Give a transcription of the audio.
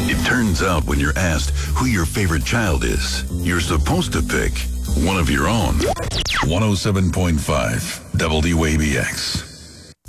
It turns out when you're asked who your favorite child is, you're supposed to pick one of your own. 107.5 WABX.